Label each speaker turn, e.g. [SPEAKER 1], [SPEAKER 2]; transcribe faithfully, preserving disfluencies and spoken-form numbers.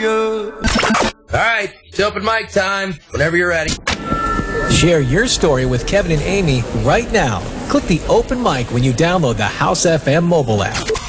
[SPEAKER 1] All right, it's open mic time. Whenever you're ready.
[SPEAKER 2] Share your story with Kevin and Amy right now. Click the open mic when you download the House F M mobile app.